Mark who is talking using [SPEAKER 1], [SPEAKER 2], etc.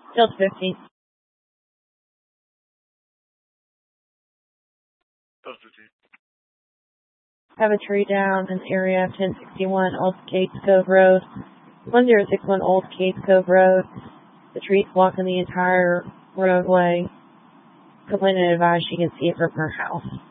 [SPEAKER 1] Field 15.
[SPEAKER 2] Field 15.
[SPEAKER 1] Have a tree down in area 1061 Old Cades Cove Road. 1061 Old Cades Cove Road. The tree's blocking the entire roadway. Complainant advised she can see it from her house.